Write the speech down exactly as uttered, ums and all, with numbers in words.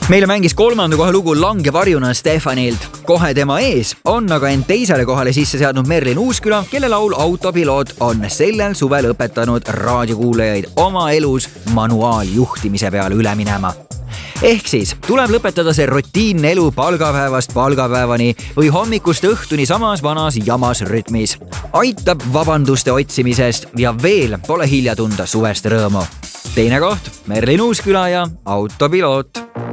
Meile mängis kolmanda kohe lugu Lange varjuna Stefanilt. Kohe tema ees on aga end teisele kohale sisse seadnud Merlin Uusküla, kelle laul Autopiloot on sellel suvel õpetanud raadiokuulajaid oma elus manuaaljuhtimise peale üle minema. Ehk siis tuleb lõpetada see rutiinne elu palgapäevast palgapäevani või hommikust õhtuni samas vanas jamas rütmis. Aitab vabanduste otsimisest ja veel pole hilja tunda suvest rõõmu. Teine koht, Merlin Uusküla ja Autopiloot.